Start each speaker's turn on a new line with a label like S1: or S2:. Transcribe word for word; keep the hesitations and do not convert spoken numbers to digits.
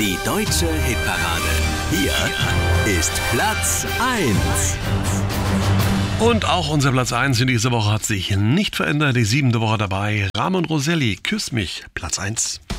S1: Die deutsche Hitparade. Hier ist Platz eins.
S2: Und auch unser Platz eins in dieser Woche hat sich nicht verändert. Die siebente Woche dabei. Ramon Roselli, Küss mich, Platz eins.